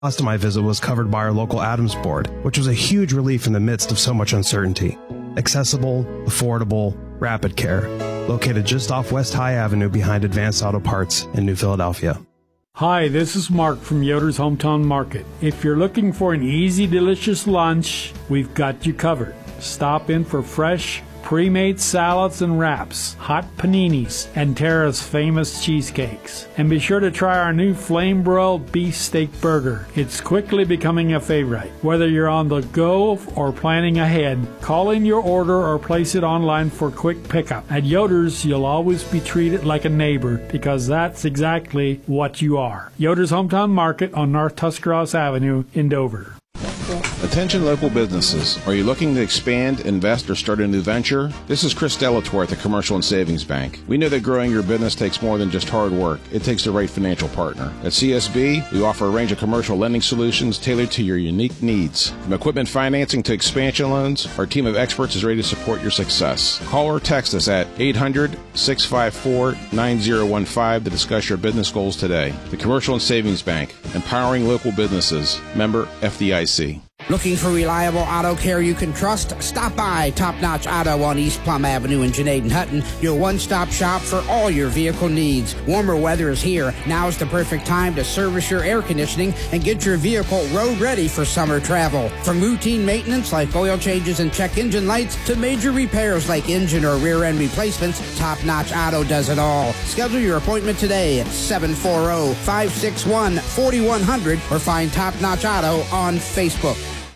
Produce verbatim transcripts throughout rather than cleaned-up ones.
cost of my visit was covered by our local Adams board, which was a huge relief in the midst of so much uncertainty. Accessible, affordable, rapid care. Located just off West High Avenue behind Advanced Auto Parts in New Philadelphia. Hi, this is Mark from Yoder's Hometown Market. If you're looking for an easy, delicious lunch, we've got you covered. Stop in for fresh, pre-made salads and wraps, hot paninis, and Tara's famous cheesecakes. And be sure to try our new flame-broiled beef steak burger. It's quickly becoming a favorite. Whether you're on the go or planning ahead, call in your order or place it online for quick pickup. At Yoder's, you'll always be treated like a neighbor because that's exactly what you are. Yoder's Hometown Market on North Tuscarawas Avenue in Dover. Attention local businesses. Are you looking to expand, invest, or start a new venture? This is Chris Delatorre at the Commercial and Savings Bank. We know that growing your business takes more than just hard work. It takes the right financial partner. At C S B, we offer a range of commercial lending solutions tailored to your unique needs. From equipment financing to expansion loans, our team of experts is ready to support your success. Call or text us at eight hundred, six five four, nine zero one five to discuss your business goals today. The Commercial and Savings Bank, empowering local businesses. Member F D I C. Looking for reliable auto care you can trust? Stop by Top Notch Auto on East Plum Avenue in Janaden Hutton, your one-stop shop for all your vehicle needs. Warmer weather is here. Now is the perfect time to service your air conditioning and get your vehicle road ready for summer travel. From routine maintenance like oil changes and check engine lights to major repairs like engine or rear end replacements, Top Notch Auto does it all. Schedule your appointment today at seven four zero, five six one, four one zero zero or find Top Notch Auto on Facebook.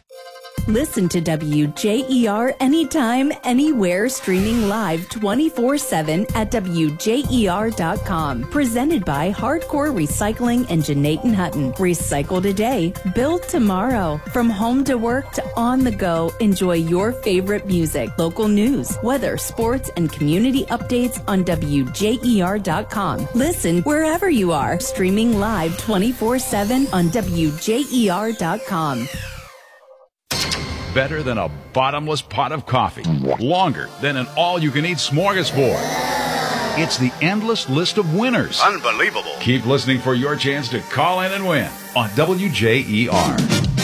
Listen to W J E R anytime, anywhere, streaming live twenty-four seven at W J E R dot com. Presented by Hardcore Recycling and Janaden Hutton. Recycle today, build tomorrow. From home to work to on the go, enjoy your favorite music, local news, weather, sports, and community updates on W J E R dot com. Listen wherever you are, streaming live twenty-four seven on W J E R dot com. Better than a bottomless pot of coffee. Longer than an all-you-can-eat smorgasbord. It's the endless list of winners. Unbelievable. Keep listening for your chance to call in and win on W J E R.